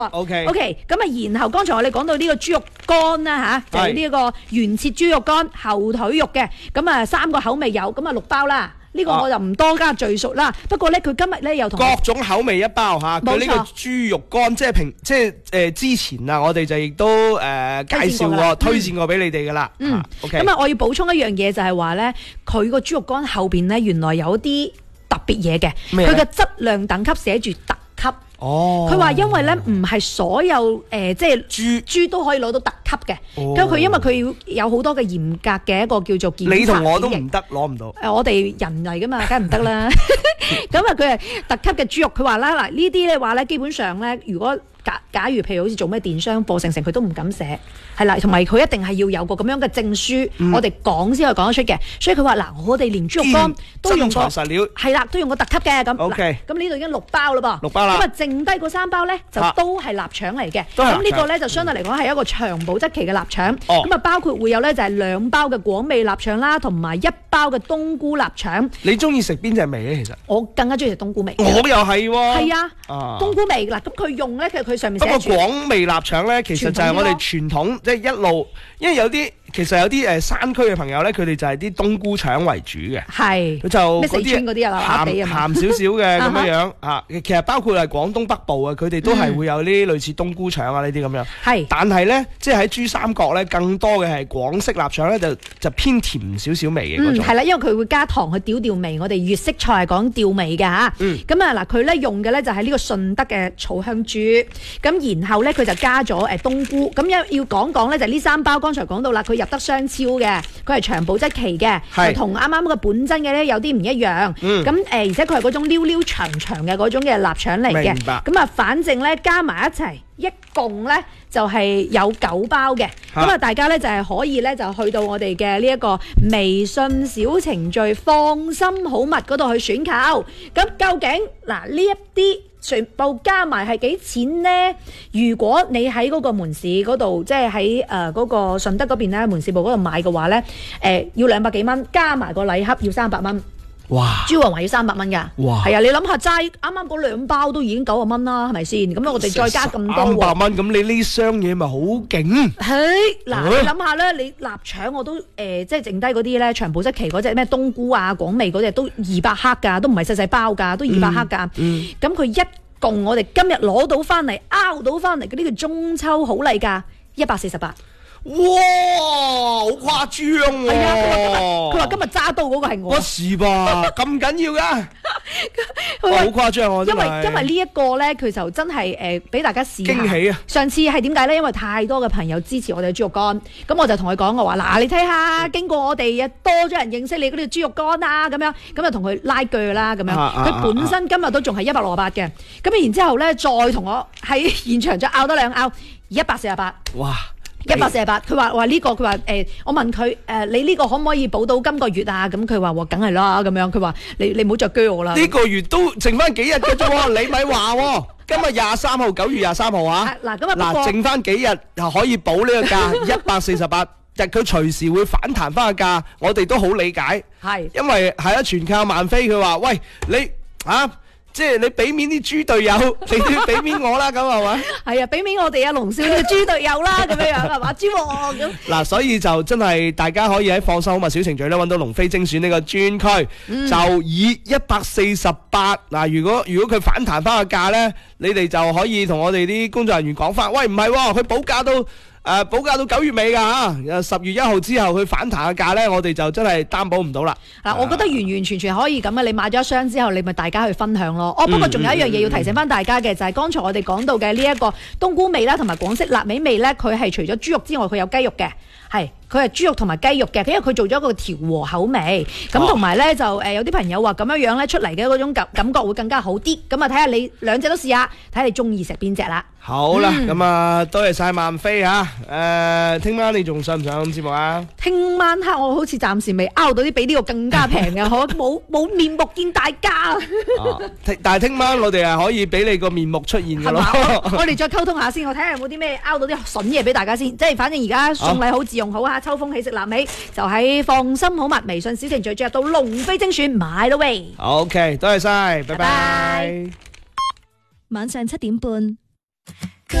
OK， 咁啊，然後剛才我哋講到呢個豬肉乾啦嚇，就係呢個原切豬肉乾、後腿肉嘅，咁啊3個口味有，咁啊6包啦。呢個我就唔多加敘述啦。不過咧，佢今日咧又同各種口味一包嚇。佢呢個冇錯豬肉乾，即係之前啊，我哋就亦都介紹過、推薦過俾你哋噶啦。OK。 咁啊，我要補充一樣嘢就係話咧，佢個豬肉乾後邊咧原來有啲特別嘢嘅，佢嘅質量等級寫住特級。佢話因為咧唔係所有即係豬都可以攞到特級嘅，咁佢因為佢有好多嘅嚴格嘅一個叫做檢查。 你同我都唔得，攞唔到。 我哋人嚟噶嘛，梗係唔得啦。咁啊，佢係特級嘅豬肉，佢話啦嗱，呢啲咧話咧，基本上咧，如果假如譬如好似做咩電商課程佢都唔敢寫，係啦，同埋佢一定係要有個咁樣嘅證書，我哋講先可以講得出嘅。所以佢話嗱，我哋連豬肉乾都用過實料， 係啦，都用過特級嘅咁。 OK， 咁呢度已經6包啦噃， 6包啦。 咁啊，剩低嗰3包咧就都係臘腸嚟嘅。咁呢個咧就相對嚟講係一個長保質期嘅臘腸。咁啊，包括會有咧就係2包嘅廣味臘腸啦，同埋1包嘅冬菇臘腸。 你中意食邊隻味咧？其實我更加中意食冬菇味。 我又係喎。 係啊，冬菇味嗱，咁佢用咧佢上面寫住。 不過廣味臘腸咧，其實就係我哋傳統，即係一路，因為有啲山區嘅朋友咧，佢哋就係啲冬菇腸為主嘅。係。佢就咩四川嗰啲啊， 鹹少少嘅咁樣樣啊。其實包括係廣東北部啊，佢哋都係會有啲類似冬菇腸啊呢啲咁樣。係。但係咧，即係喺珠三角咧，更多嘅係廣式臘腸咧，就偏甜少少味嘅嗰種。係啦，因為佢會加糖去調味。我哋粵式菜係講調味嘅嚇。咁啊嗱，佢咧用嘅咧就係呢個順德嘅草香豬。咁然後咧佢就加咗冬菇。咁要講講咧就呢3包，剛才講到啦，佢入得商超嘅，佢係長保質期嘅，就同啱啱個本真嘅咧有啲唔一樣。咁而且佢係嗰種溜溜長長嘅嗰種嘅臘腸嚟嘅。明白。咁啊，反正咧加埋一齊，一共咧就係有9包嘅。咁啊，大家咧就係可以咧就去到我哋嘅呢一個微信小程序放心好物嗰度去選購。咁究竟嗱呢一啲全部加埋係幾錢呢？如果你喺嗰個門市嗰度，即係喺嗰個順德嗰邊咧門市部嗰度買嘅話咧，要200幾蚊，加埋個禮盒要300蚊。哇！豬雲話要300蚊㗎。哇！係啊，你諗下齋啱啱嗰2包都已經90蚊啦，係咪先？咁我哋再加咁多喎。300蚊，咁你呢箱嘢咪好勁？係嗱，你諗下咧，你臘腸我都即係剩低嗰啲咧長保質期嗰隻咩冬菇啊、廣味嗰隻都200克㗎，都唔係細細包㗎，都200克㗎。咁佢一共我哋今日攞到翻嚟、拗到翻嚟嘅呢個中秋好禮價148。哇，好誇張喎！係啊，佢話今日揸到嗰個係我。不是吧？咁緊要㗎？好誇張喎！因為呢一個咧，佢就真係俾大家試下。驚喜啊！上次係點解咧？因為太多嘅朋友支持我哋嘅豬肉乾，咁我就同佢講我話嗱，你睇下，經過我哋多咗人認識你嗰啲豬肉乾啊，咁樣咁就同佢拉鋸啦，咁樣。佢本身今日都仲係168嘅，咁然之後咧，再同我喺現場再拗多2拗，148。哇！148，佢話呢個，佢話我問佢你呢個可唔可以補到今個月啊？咁佢話梗係啦，咁樣佢話你唔好再鋸我啦。呢個月都剩翻幾日嘅啫喎，你咪話喎，今日23號9月23號啊。嗱剩翻幾日可以補呢個價148日，佢隨時會反彈翻個價，我哋都好理解。係，因為係啊，全靠萬飛，佢話喂你即係你俾面啲豬隊友，你都要俾面我啦，咁係嘛？係啊，俾面我哋阿龍少嘅豬隊友啦，咁樣樣係嘛？豬王咁。嗱，所以就真係大家可以喺放心好物小程序咧揾到龍飛精選呢個專區，就以148嗱，如果佢反彈翻個價咧，你哋就可以同我哋啲工作人員講翻，喂唔係喎，佢補價到。保價到9月尾㗎嚇，10月1號之後佢反彈嘅價咧，我哋就真係擔保唔到啦。嗱，我覺得完完全全可以咁嘅，你買咗一箱之後，你咪大家去分享咯。不過仲有一樣嘢要提醒翻大家嘅，就係剛才我哋講到嘅呢一個冬菇味啦，同埋廣式臘味味咧，佢係除咗豬肉之外，佢有雞肉嘅，係。佢係豬肉同埋雞肉嘅，因為佢做咗一個調和口味，咁同埋咧就有啲朋友話咁樣樣咧出嚟嘅嗰種感覺會更加好啲，咁啊睇下你兩隻都試下，睇下你中意食邊隻啦。好啦，咁啊多謝晒萬飛嚇，聽晚你仲上唔上節目啊？聽晚黑我好似暫時未拗到啲比呢個更加平嘅，可冇面目見大家。但係聽晚我哋係可以俾你個面目出現嘅咯。我哋再溝通下先，我睇下有冇啲咩拗到啲筍嘢俾大家先，即係反正而家送禮好自用好啊！秋風起食臘味，就喺放心好物微信小程序進入到龍飛精選買到喂。OK， 多謝晒，拜拜。晚上7點半。